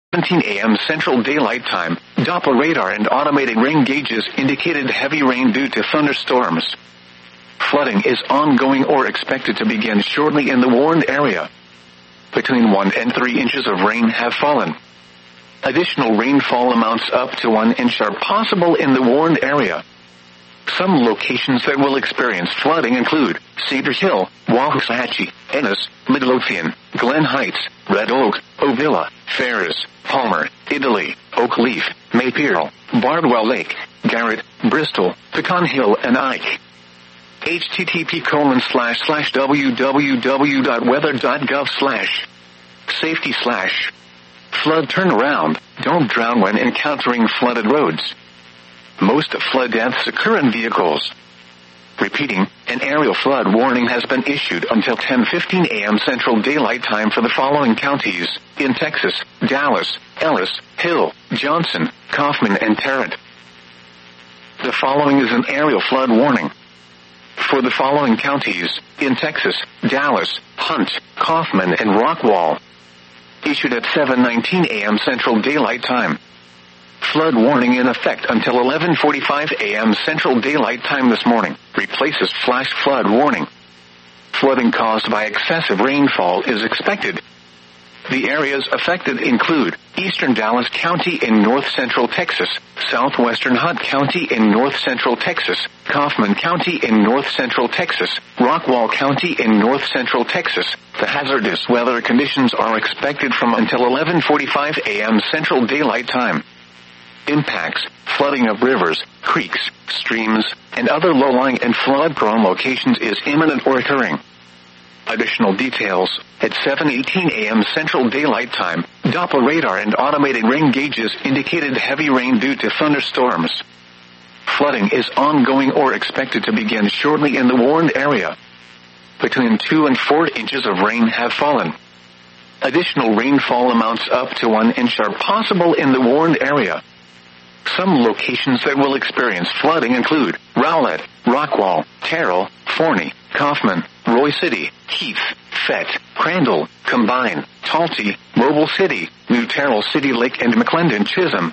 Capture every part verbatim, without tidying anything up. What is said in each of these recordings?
seventeen a.m. Central Daylight Time, Doppler radar and automated rain gauges indicated heavy rain due to thunderstorms. Flooding is ongoing or expected to begin shortly in the warned area. Between one and three inches of rain have fallen. Additional rainfall amounts up to one inch are possible in the warned area. Some locations that will experience flooding include Cedar Hill, Waxahachie, Ennis, Midlothian, Glen Heights, Red Oak, Ovilla, Ferris, Palmer, Italy, Oak Leaf, Maypeel, Bardwell Lake, Garrett, Bristol, Pecan Hill and Ike. http colon slash slash www.weather.gov slash safety slash flood turnaround. Don't drown when encountering flooded roads. Most flood deaths occur in vehicles. Repeating, an aerial flood warning has been issued until ten fifteen a.m. Central Daylight Time for the following counties in Texas: Dallas, Ellis, Hill, Johnson, Kaufman, and Tarrant. The following is an aerial flood warning. For the following counties in Texas: Dallas, Hunt, Kaufman, and Rockwall. Issued at seven nineteen a.m. Central Daylight Time. Flood warning in effect until eleven forty-five a.m. Central Daylight Time this morning. Replaces flash flood warning. Flooding caused by excessive rainfall is expected. The areas affected include eastern Dallas County in north-central Texas, southwestern Hunt County in north-central Texas, Kaufman County in north-central Texas, Rockwall County in north-central Texas. The hazardous weather conditions are expected from until eleven forty-five a.m. Central Daylight Time. Impacts: flooding of rivers, creeks, streams, and other low-lying and flood-prone locations is imminent or occurring. Additional details: at seven eighteen a.m. Central Daylight Time, Doppler radar and automated rain gauges indicated heavy rain due to thunderstorms. Flooding is ongoing or expected to begin shortly in the warned area. Between two and four inches of rain have fallen. Additional rainfall amounts up to one inch are possible in the warned area. Some locations that will experience flooding include Rowlett, Rockwall, Terrell, Forney, Kaufman, Roy City, Heath, Fett, Crandall, Combine, Talty, Mobile City, New Terrell City Lake, and McClendon Chisholm.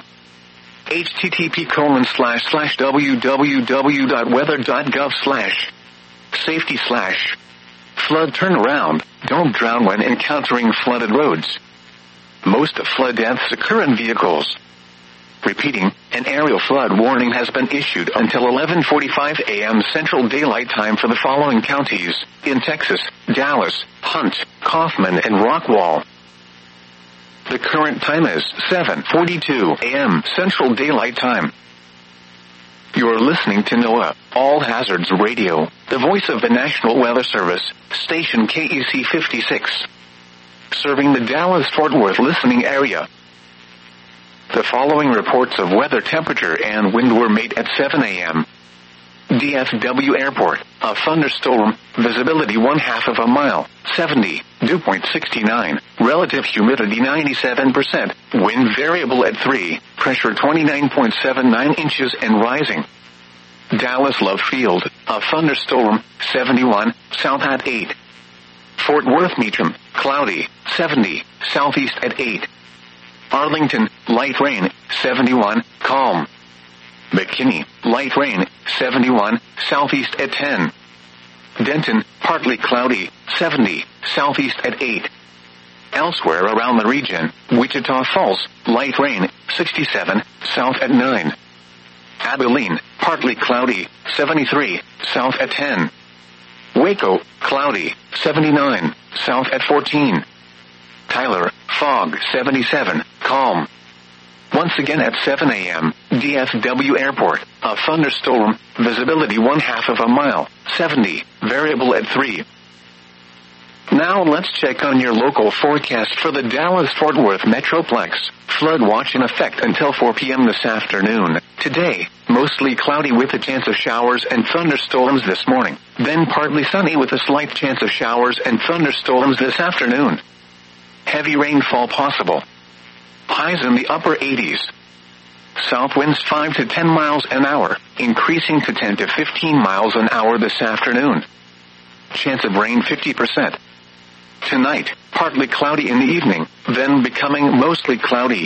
http colon slash slash www.weather.gov slash safety slash flood turnaround. Don't drown when encountering flooded roads. Most flood deaths occur in vehicles. Repeating, an aerial flood warning has been issued until eleven forty-five a.m. Central Daylight Time for the following counties in Texas: Dallas, Hunt, Kaufman, and Rockwall. The current time is seven forty-two a.m. Central Daylight Time. You're listening to NOAA All Hazards Radio, the voice of the National Weather Service, station K E C fifty-six, serving the Dallas-Fort Worth listening area. The following reports of weather, temperature, and wind were made at seven a.m. D F W Airport: a thunderstorm, visibility one half of a mile, seventy, dew point sixty-nine, relative humidity ninety-seven percent, wind variable at three, pressure twenty-nine point seven nine inches and rising. Dallas Love Field: a thunderstorm, seventy-one, south at eight. Fort Worth Meacham: cloudy, seventy, southeast at eight. Arlington: light rain, seventy-one, calm. McKinney: light rain, seventy-one, southeast at ten. Denton: partly cloudy, seventy, southeast at eight. Elsewhere around the region: Wichita Falls: light rain, sixty-seven, south at nine. Abilene: partly cloudy, seventy-three, south at ten. Waco: cloudy, seventy-nine, south at fourteen. Tyler: fog, seventy-seven, calm. Once again at seven a.m., D F W Airport: a thunderstorm, visibility one half of a mile, seventy, variable at three. Now let's check on your local forecast for the Dallas-Fort Worth Metroplex. Flood watch in effect until four p.m. this afternoon. Today, mostly cloudy with a chance of showers and thunderstorms this morning. Then partly sunny with a slight chance of showers and thunderstorms this afternoon. Heavy rainfall possible. Highs in the upper eighties. South winds five to ten miles an hour, increasing to ten to fifteen miles an hour this afternoon. Chance of rain fifty percent. Tonight, partly cloudy in the evening, then becoming mostly cloudy.